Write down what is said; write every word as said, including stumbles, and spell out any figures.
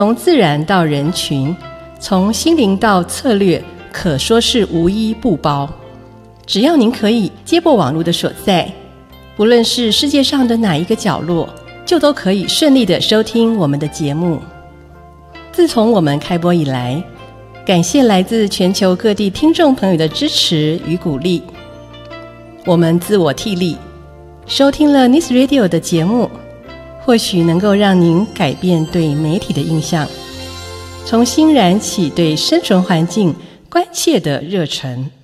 从自然到人群，从心灵到策略，可说是无一不包。只要您可以接驳网络的所在，不论是世界上的哪一个角落，就都可以顺利的收听我们的节目。自从我们开播以来，感谢来自全球各地听众朋友的支持与鼓励。我们自我替力，收听了 Nice Radio 的节目，或许能够让您改变对媒体的印象，重新燃起对生存环境关切的热忱。